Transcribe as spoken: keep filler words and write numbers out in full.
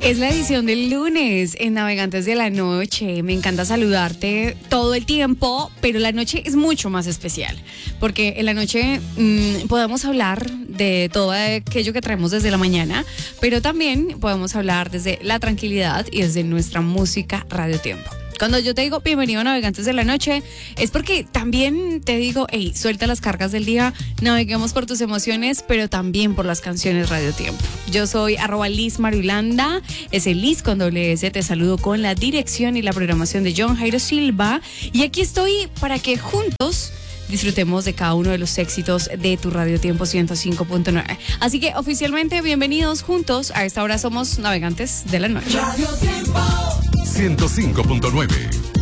Es la edición del lunes en Navegantes de la Noche. Me encanta saludarte todo el tiempo, pero la noche es mucho más especial, porque en la noche mmm, podemos hablar de todo aquello que traemos desde la mañana, pero también podemos hablar desde la tranquilidad y desde nuestra música Radio Tiempo. Cuando yo te digo bienvenido a Navegantes de la Noche, es porque también te digo, hey, suelta las cargas del día, naveguemos por tus emociones, pero también por las canciones Radio Tiempo. Yo soy arroba Liz Mariulanda, es el Liz con doble S, te saludo con la dirección y la programación de John Jairo Silva, y aquí estoy para que juntos disfrutemos de cada uno de los éxitos de tu Radio Tiempo ciento cinco punto nueve. Así que oficialmente bienvenidos juntos, a esta hora somos Navegantes de la Noche. Radio Tiempo ciento cinco punto nueve.